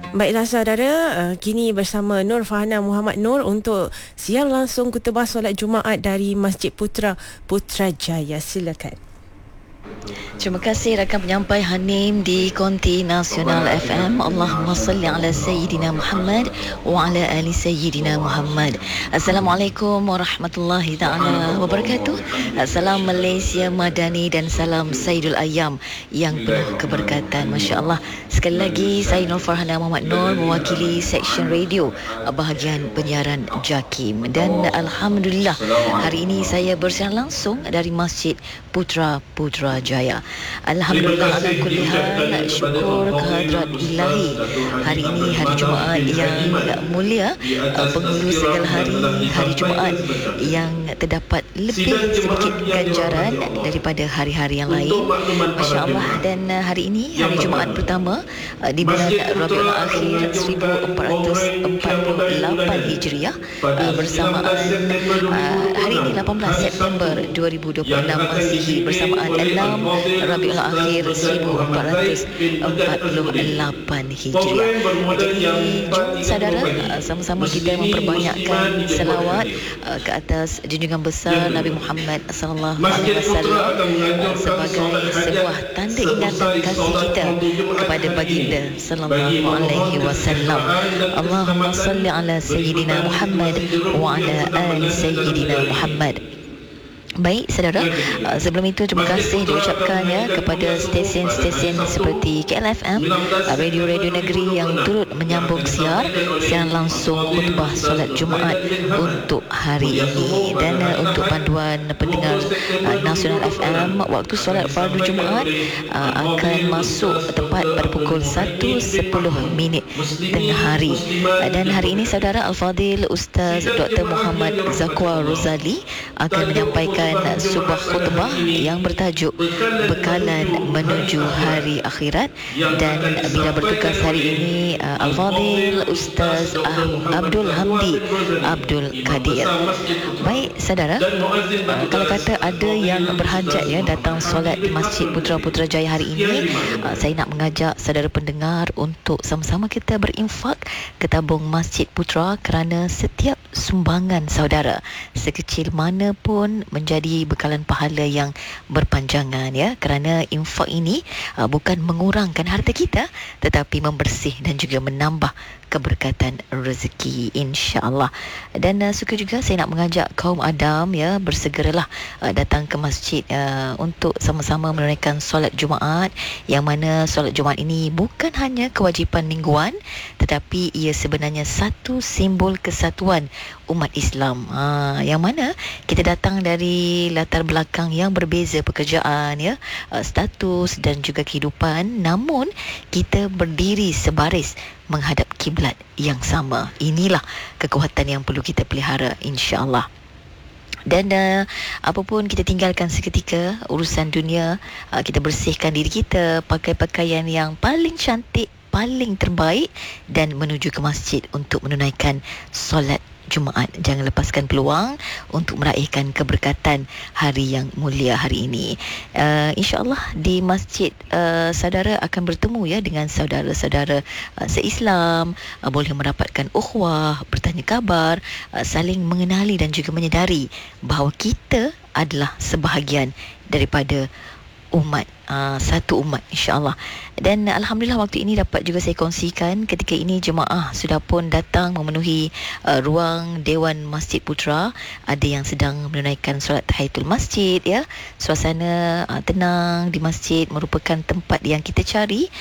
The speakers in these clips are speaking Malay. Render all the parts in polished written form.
Baiklah saudara, kini bersama Nur Farhana Muhammad Nur untuk siar langsung khutbah solat Jumaat dari Masjid Putrajaya. Silakan. Terima kasih rakan penyampai Hanim di Konti Nasional FM. Allahumma salli ala Sayyidina Muhammad wa ala ali Sayyidina Muhammad. Assalamualaikum warahmatullahi ta'ala wabarakatuh. Salam Malaysia Madani dan salam Sayyidul Ayyam yang penuh keberkatan. Masya Allah. Sekali lagi saya Nur Farhana Muhammad Nur mewakili Seksyen Radio bahagian penyiaran JAKIM. Dan Alhamdulillah hari ini saya bersiar langsung dari Masjid Putrajaya. Alhamdulillah ala kulli hal, syukur kehadrat ilahi. Hari ini hari Jumaat yang mulia, penghulu segala hari Jumaat yang terdapat lebih sedikit ganjaran daripada hari-hari yang lain. Masya Allah. Dan hari ini hari Jumaat pertama di bulan Rabiul Akhir 1448 Hijriah, bersamaan hari ini 18 September 2026 Masihi, bersamaan 6 Rabiul Akhir 1448 Hijriah. Jadi jom saudara, sama-sama kita memperbanyakkan selawat ke atas junjungan besar Nabi Muhammad sallallahu alaihi wasallam sebagai sebuah tanda ingatan kasih kita kepada baginda sallallahu alaihi wasallam. Allahumma salli ala Sayyidina Muhammad wa ala ali Sayyidina Muhammad. Baik saudara, sebelum itu terima kasih diucapkan ya kepada stesen-stesen seperti KLFM, radio-radio negeri yang turut menyambung siar langsung khutbah solat Jumaat untuk hari ini. Dan untuk panduan pendengar Nasional FM, waktu solat fardu Jumaat akan masuk tepat pada pukul 1.10 tengah hari. Dan hari ini saudara Al-Fadhil Ustaz Dr. Muhammad Zakwa Rozali akan menyampaikan sebuah khutbah yang bertajuk Bekalan Menuju Hari Akhirat. Dan bila bertugas hari ini Al-Fadhil Ustaz Abdul Hamdi Abdul Qadir. Baik saudara, kalau kata ada yang berhajat ya datang solat di Masjid Putrajaya hari ini, saya nak mengajak saudara pendengar untuk sama-sama kita berinfak ke tabung Masjid Putra, kerana setiap sumbangan saudara sekecil mana pun menjadi bekalan pahala yang berpanjangan ya, kerana infak ini bukan mengurangkan harta kita tetapi membersih dan juga menambah keberkatan rezeki insya-Allah. Dan suka juga saya nak mengajak kaum Adam ya, bersegeralah datang ke masjid untuk sama-sama menunaikan solat Jumaat, yang mana solat Jumaat ini bukan hanya kewajipan mingguan tetapi ia sebenarnya satu simbol kesatuan umat Islam, yang mana kita datang dari latar belakang yang berbeza pekerjaan ya, status dan juga kehidupan, namun kita berdiri sebaris menghadap kiblat yang sama. Inilah kekuatan yang perlu kita pelihara insya-Allah. Dan apapun kita tinggalkan seketika urusan dunia, kita bersihkan diri kita, pakai pakaian yang paling cantik, paling terbaik dan menuju ke masjid untuk menunaikan solat Jumaat. Jangan lepaskan peluang untuk meraihkan keberkatan hari yang mulia hari ini. InsyaAllah di masjid saudara akan bertemu ya dengan saudara-saudara se-Islam, boleh mendapatkan ukhuwah, bertanya khabar, saling mengenali dan juga menyedari bahawa kita adalah sebahagian daripada umat, satu umat insya-Allah. Dan alhamdulillah waktu ini dapat juga saya kongsikan, ketika ini jemaah sudah pun datang memenuhi ruang Dewan Masjid Putra. Ada yang sedang menunaikan solat tahiyatul masjid ya. Suasana tenang di masjid merupakan tempat yang kita cari,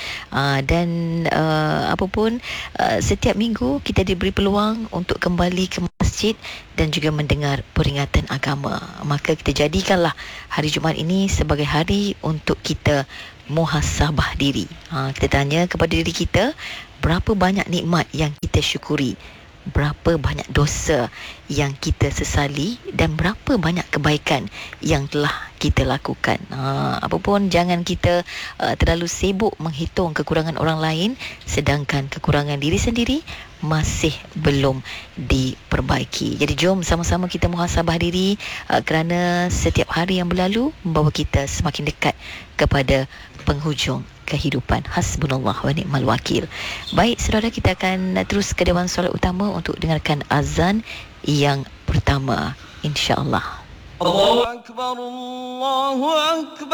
dan apapun setiap minggu kita diberi peluang untuk kembali ke masjid dan juga mendengar peringatan agama. Maka kita jadikanlah hari Jumaat ini sebagai hari untuk kita muhasabah diri. Kita tanya kepada diri kita, berapa banyak nikmat yang kita syukuri, berapa banyak dosa yang kita sesali, dan berapa banyak kebaikan yang telah kita lakukan. Apapun jangan kita terlalu sibuk menghitung kekurangan orang lain sedangkan kekurangan diri sendiri masih belum diperbaiki. Jadi jom sama-sama kita muhasabah diri, kerana setiap hari yang berlalu membawa kita semakin dekat kepada penghujung kehidupan. Hasbunallah wa ni'mal wakil. Baik saudara, kita akan terus ke dewan solat utama untuk dengarkan azan yang pertama, insya-Allah. Allahu akbar, Allahu akbar.